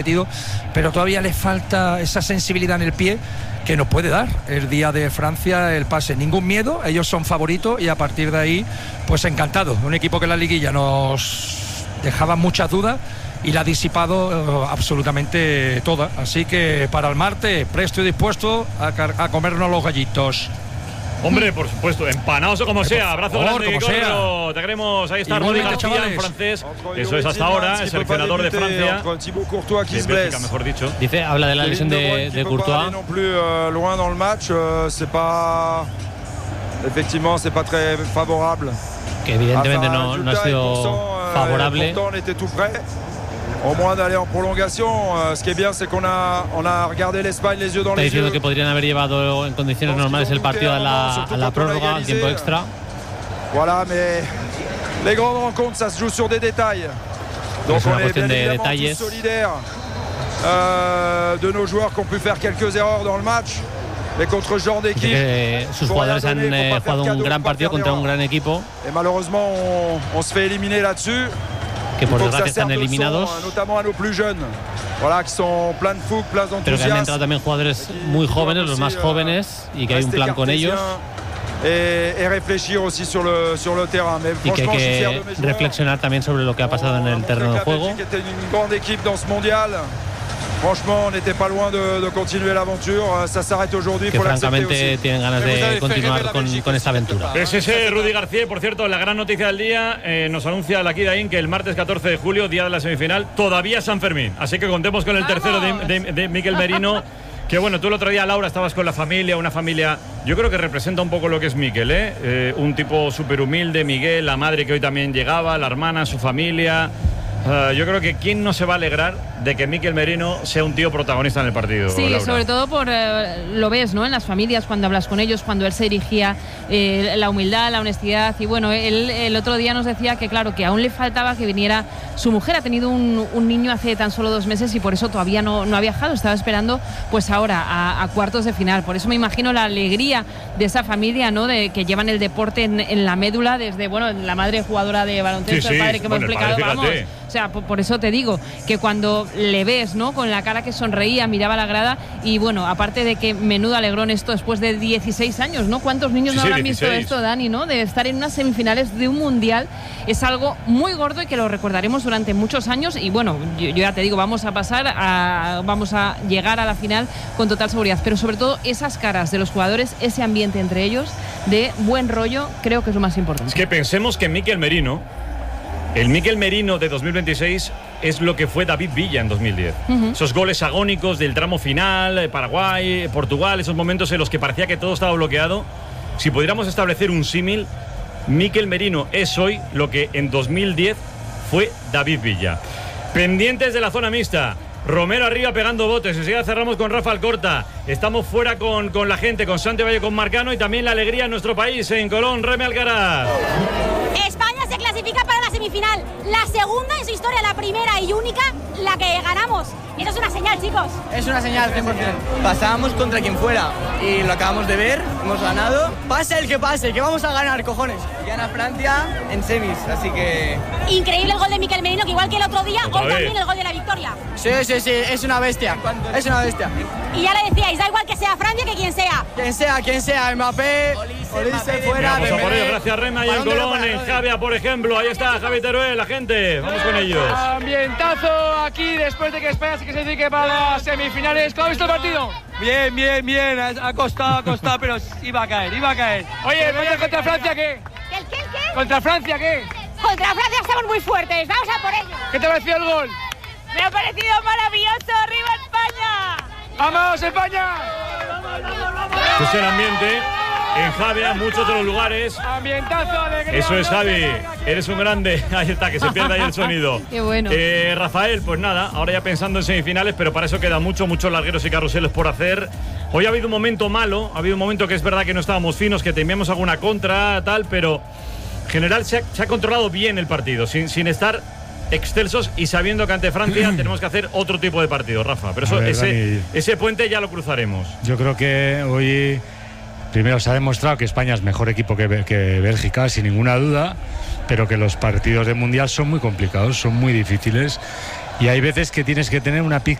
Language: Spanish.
pero todavía le falta esa sensibilidad en el pie que nos puede dar el día de Francia el pase. Ningún miedo, ellos son favoritos y a partir de ahí, pues encantado. Un equipo que en la liguilla nos dejaba muchas dudas y la ha disipado absolutamente toda. Así que para el martes, presto y dispuesto a comernos los gallitos. Hombre, por supuesto, empanados o como sea. Abrazo grande, como sea. Te queremos. Ahí está Rudy García, en francés. Eso es hasta ahora, el seleccionador de Francia. De Bélgica, mejor dicho. Dice, habla de la lesión de Courtois. Que evidentemente no ha sido favorable. Au moins d'aller en prolongation. Ce qui est bien, c'est qu'on a regardé l'Espagne les yeux dans les yeux. Está diciendo que podrían haber llevado en condiciones normales el partido a la prórroga, al tiempo extra. Voilà, mais les grandes rencontres, ça se joue sur des détails. Donc on est bien évidemment tous solidaires de nos joueurs qui ont pu faire quelques erreurs dans le match. Mais contre ce genre d'équipe, sus jugadores han jugado un gran partido contra un gran equipo. Et malheureusement, on se fait éliminer là-dessus. Que por desgracia están eliminados, pero que han entrado también jugadores muy jóvenes, los más jóvenes, y que hay un plan con ellos y que hay que reflexionar también sobre lo que ha pasado en el terreno de juego. Franchement, on n'était pas loin de continuer l'aventure. Ça s'arrête aujourd'hui. Que francamente tienen ganas de continuar con esta aventura. Es ese Rudy García, por cierto, la gran noticia del día. Nos anuncia la Kidain que el martes 14 de julio, día de la semifinal, todavía es San Fermín. Así que contemos con el tercero de Mikel Merino. Que bueno, tú el otro día, Laura, estabas con la familia, una familia, yo creo que representa un poco lo que es Mikel, un tipo súper humilde, Miguel, la madre que hoy también llegaba, la hermana, su familia. Yo creo que quién no se va a alegrar de que Mikel Merino sea un tío protagonista en el partido. Sí, Laura. Sobre todo por lo ves, ¿no? En las familias, cuando hablas con ellos, cuando él se dirigía, la humildad, la honestidad. Y bueno, él el otro día nos decía que claro, que aún le faltaba que viniera su mujer. Ha tenido un niño hace tan solo 2 meses y por eso todavía no ha viajado. Estaba esperando pues ahora a cuartos de final. Por eso me imagino la alegría de esa familia, ¿no? De que llevan el deporte en la médula desde, bueno, la madre jugadora de baloncesto, sí, el padre que hemos explicado, padre, vamos. O sea, por eso te digo que cuando le ves, ¿no? Con la cara que sonreía, miraba la grada y bueno, aparte de que menudo alegrón esto después de 16 años, ¿no? ¿Cuántos niños no habrán visto esto, Dani, ¿no? De estar en unas semifinales de un mundial es algo muy gordo y que lo recordaremos durante muchos años y bueno, yo ya te digo, vamos a llegar a la final con total seguridad, pero sobre todo esas caras de los jugadores, ese ambiente entre ellos de buen rollo, creo que es lo más importante. Es que pensemos que Mikel Merino, el Mikel Merino de 2026 es lo que fue David Villa en 2010. Esos goles agónicos del tramo final, Paraguay, Portugal, esos momentos en los que parecía que todo estaba bloqueado. Si pudiéramos establecer un símil, Mikel Merino es hoy lo que en 2010 fue David Villa. Pendientes de la zona mixta. Romero arriba pegando botes. Enseguida cerramos con Rafa Alcorta. Estamos fuera con la gente, con Santi Valle, con Marcano y también la alegría en nuestro país, en Colón. Reme Alcaraz. España se clasifica para la semifinal. La segunda en su historia, la primera y única, la que ganamos. Y eso es una señal, chicos. Es una señal, 100%. Pasábamos contra quien fuera y lo acabamos de ver, hemos ganado. Pase el que pase, que vamos a ganar, cojones. Gana Francia en semis, así que... Increíble el gol de Mikel Merino, que igual que el otro día, hoy también el gol de la victoria. Sí, es una bestia, es una bestia. Y ya le decíais, da igual que sea Francia que quien sea. Quien sea, Mbappé, Olise fuera. Vamos a por ello, gracias Rema y en Colón, en Javia, por ejemplo. Ahí está Javi Teruel, la gente, vamos con ellos. Ambientazo aquí después de que España se clasifique para las semifinales. ¿Cómo ha visto el partido? Bien, ha costado, pero iba a caer. Oye, ¿contra Francia qué? ¿El qué? ¿Contra Francia qué? Contra Francia estamos muy fuertes, vamos a por ello. ¿Qué te ha parecido el gol? Me ha parecido maravilloso, ¡arriba España! ¡Vamos, España! Este es el ambiente en Javia, muchos de los lugares. Ambientazo, alegría. Eso es, Javi, eres un grande. Ahí está, que se pierda ahí el sonido. Qué bueno. Rafael, pues nada, ahora ya pensando en semifinales, pero para eso queda muchos largueros y carruseles por hacer. Hoy ha habido un momento malo, ha habido un momento que es verdad que no estábamos finos, que temíamos alguna contra, tal, pero en general se ha controlado bien el partido, sin estar excelsos y sabiendo que ante Francia tenemos que hacer otro tipo de partido, Rafa. Pero eso, ese puente ya lo cruzaremos. Yo creo que hoy primero se ha demostrado que España es mejor equipo que Bélgica, sin ninguna duda, pero que los partidos de Mundial son muy complicados, son muy difíciles y hay veces que tienes que tener una